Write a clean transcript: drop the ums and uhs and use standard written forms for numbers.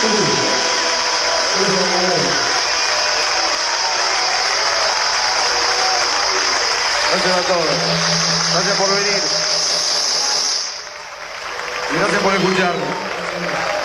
Gracias a todos. Gracias por venir. Y gracias por escucharme.